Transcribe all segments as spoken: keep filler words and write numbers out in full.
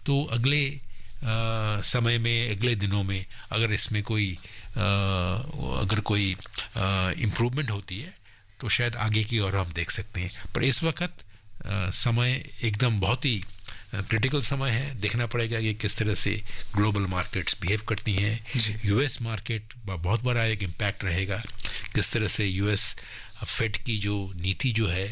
तो अगले समय में, अगले दिनों में अगर इसमें कोई अगर कोई इम्प्रूवमेंट होती है तो शायद आगे की ओर हम देख सकते हैं. पर इस वक्त समय एकदम बहुत ही क्रिटिकल समय है. देखना पड़ेगा कि किस तरह से ग्लोबल मार्केट्स बिहेव करती हैं. यूएस मार्केट बहुत बड़ा एक इम्पैक्ट रहेगा. किस तरह से यूएस फेड की जो नीति जो है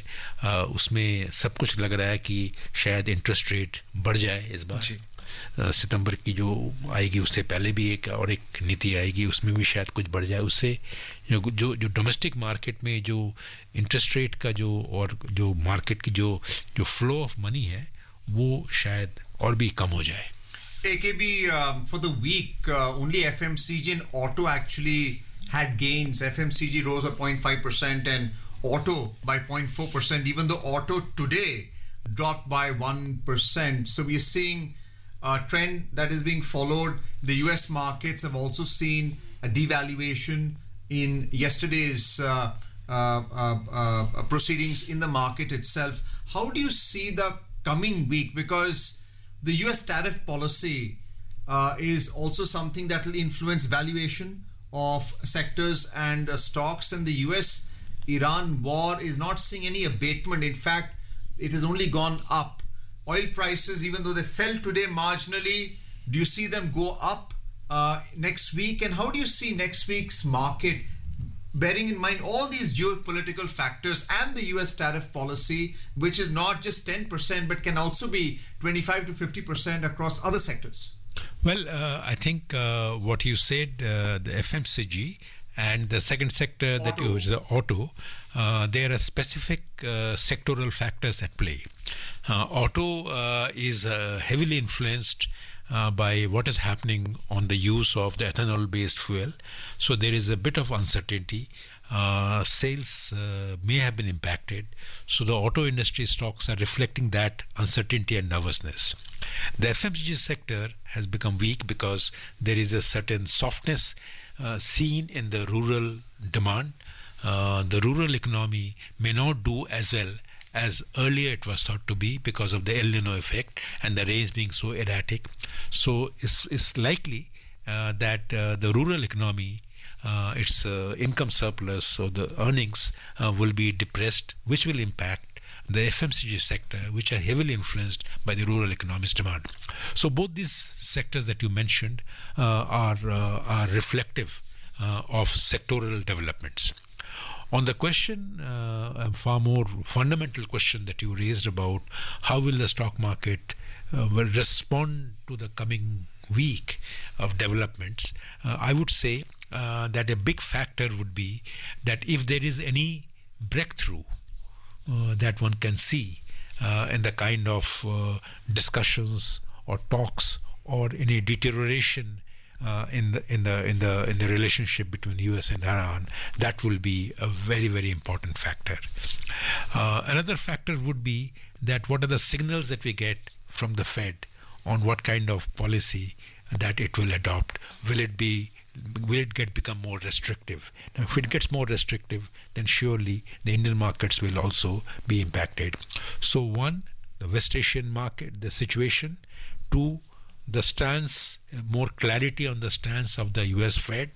उसमें सब कुछ लग रहा है कि शायद इंटरेस्ट रेट बढ़ जाए इस बार. सितंबर की जो आएगी उससे पहले भी एक और एक नीति आएगी, उसमें भी शायद कुछ बढ़ जाए. उससे जो जो जो डोमेस्टिक मार्केट में जो इंटरेस्ट रेट का जो और जो मार्केट की जो जो फ्लो ऑफ मनी है वो शायद और भी कम हो जाए. A K B, um, for the week, uh, only F M C G and auto actually had gains. F M C G rose by zero point five percent and auto by zero point four percent, even though auto today dropped by one percent. So we are seeing a trend that is being followed. The U S markets have also seen a devaluation in yesterday's uh, uh, uh, uh, proceedings in the market itself. How do you see the coming week? Because the U S tariff policy uh, is also something that will influence valuation of sectors and uh, stocks, and the U S Iran war is not seeing any abatement. In fact, it has only gone up. Oil prices, even though they fell today marginally, do you see them go up uh, next week? And how do you see next week's market, bearing in mind all these geopolitical factors and the U S tariff policy, which is not just ten percent but can also be twenty-five to fifty percent across other sectors? Well, uh, I think uh, what you said, uh, the F M C G and the second sector auto. that you use, the auto, uh, there are specific uh, sectoral factors at play. Uh, auto uh, is uh, heavily influenced Uh, by what is happening on the use of the ethanol-based fuel. So there is a bit of uncertainty. Uh, sales uh, may have been impacted. So the auto industry stocks are reflecting that uncertainty and nervousness. The F M C G sector has become weak because there is a certain softness uh, seen in the rural demand. Uh, the rural economy may not do as well as earlier it was thought to be because of the El Nino effect and the rains being so erratic. So it's, it's likely uh, that uh, the rural economy, uh, its uh, income surplus or the earnings uh, will be depressed, which will impact the F M C G sector, which are heavily influenced by the rural economy's demand. So both these sectors that you mentioned uh, are, uh, are reflective uh, of sectoral developments. On the question, uh, a far more fundamental question that you raised about how will the stock market uh, will respond to the coming week of developments, uh, I would say uh, that a big factor would be that if there is any breakthrough uh, that one can see uh, in the kind of uh, discussions or talks or any deterioration Uh, in the in the in the in the relationship between U S and Iran, that will be a very very important factor. Uh, another factor would be that what are the signals that we get from the Fed on what kind of policy that it will adopt. Will it be will it get become more restrictive? Now, if it gets more restrictive, then surely the Indian markets will also be impacted. So one, the West Asian market, the situation. Two, the stance, more clarity on the stance of the U S Fed.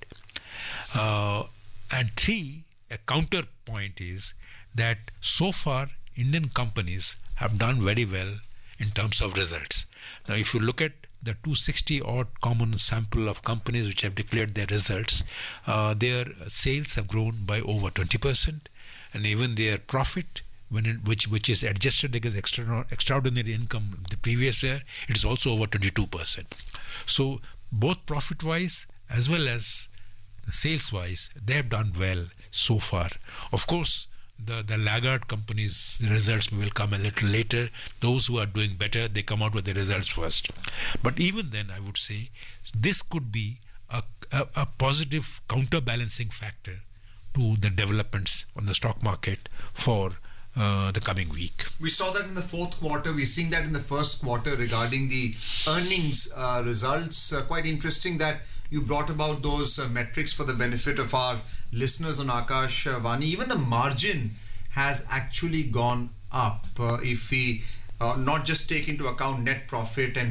Uh, and three, a counterpoint is that so far Indian companies have done very well in terms of results. Now, if you look at the two hundred sixty odd common sample of companies which have declared their results, uh, their sales have grown by over twenty percent, and even their profit, when it, which which is adjusted against extra, extraordinary income the previous year, it is also over twenty-two percent. So both profit-wise as well as sales-wise, they have done well so far. Of course, the, the laggard companies' results will come a little later. Those who are doing better, they come out with the results first. But even then, I would say, this could be a, a, a positive counterbalancing factor to the developments on the stock market for Uh, the coming week. We saw that in the fourth quarter. We're seeing that in the first quarter regarding the earnings uh, results. Uh, quite interesting that you brought about those uh, metrics for the benefit of our listeners on Akash uh, Vani. Even the margin has actually gone up. Uh, if we uh, not just take into account net profit and